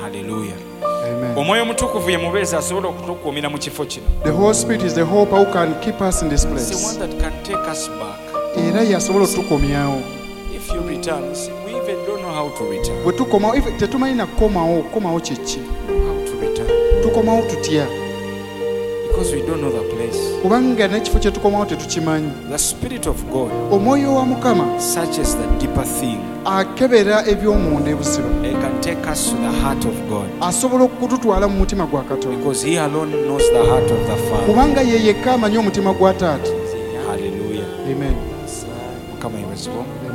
Hallelujah. Amen. Omwoyo omutukuvu ye mubeezi asobola okutukuumira mu kifo kino. The Holy Spirit is the hope who can keep us in this It's the place. one that can take us back. Era yasobola otukomyawo. If you return, see, we even don't know how to return. Bwe tukomawo tetumanyi na kukomawo kyeki. How to return. Tukomawo tutya? Because we don't know the place. Kubanga n'ekifo kye tukomawo tetukimanyi. The Spirit of God Omwoyo wa Mukama searches the deeper thing. akebera eby'omunda ebuziba. It can take us to the heart of God. Asobola okututwala mu mutima gwa Katonda. Because He alone knows the heart of the Father. Kubanga ye yekka amanyi omutima gwa Taata. Hallelujah. Amen. Mukama yebazibwa.